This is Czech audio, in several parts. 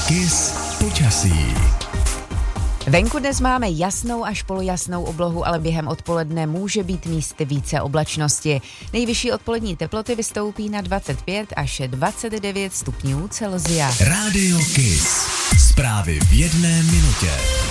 KISS počasí. Venku dnes máme jasnou až polojasnou oblohu, ale během odpoledne může být místy více oblačnosti. Nejvyšší odpolední teploty vystoupí na 25 až 29 stupňů Celsia. Rádio KISS. Zprávy v jedné minutě.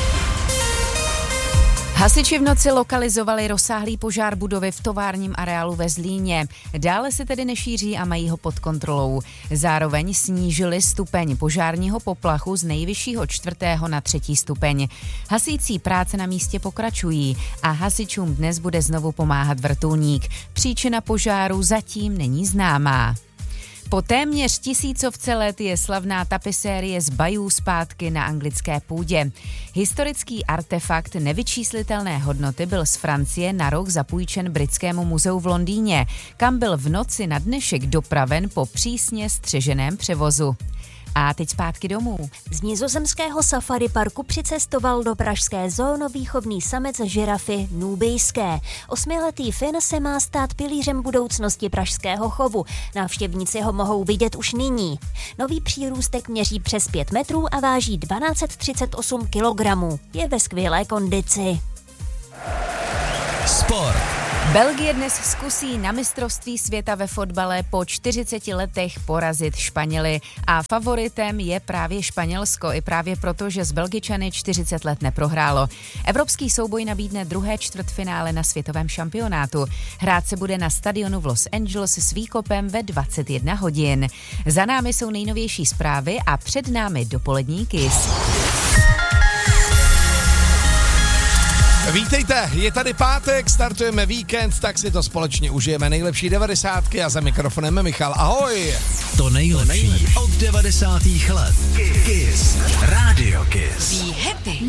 Hasiči v noci lokalizovali rozsáhlý požár budovy v továrním areálu ve Zlíně. Dále se tedy nešíří a mají ho pod kontrolou. Zároveň snížili stupeň požárního poplachu z nejvyššího 4. na 3. stupeň. Hasící práce na místě pokračují a hasičům dnes bude znovu pomáhat vrtulník. Příčina požáru zatím není známá. Po téměř 1000 let je slavná tapisérie z bajů zpátky na anglické půdě. Historický artefakt nevyčíslitelné hodnoty byl z Francie na rok zapůjčen Britskému muzeu v Londýně, kam byl v noci na dnešek dopraven po přísně střeženém převozu. A teď zpátky domů. Z nizozemského safari parku přicestoval do pražské zoo nový chovný samec žirafy nubijské. 8letý Fin se má stát pilířem budoucnosti pražského chovu. Návštěvníci ho mohou vidět už nyní. Nový přírůstek měří přes 5 metrů a váží 1238 kilogramů. Je ve skvělé kondici. Sport. Belgie dnes zkusí na mistrovství světa ve fotbale po 40 letech porazit Španěly a favoritem je právě Španělsko i právě proto, že s Belgičany 40 let neprohrálo. Evropský souboj nabídne druhé čtvrtfinále na světovém šampionátu. Hrát se bude na stadionu v Los Angeles s výkopem ve 21 hodin. Za námi jsou nejnovější zprávy a před námi dopolední KISS. Vítejte, je tady pátek, startujeme víkend, tak si to společně užijeme. Nejlepší 90 a za mikrofonem Michal. Ahoj! To nejlepší od 90. let. KISS. Rádio KISS. Be happy.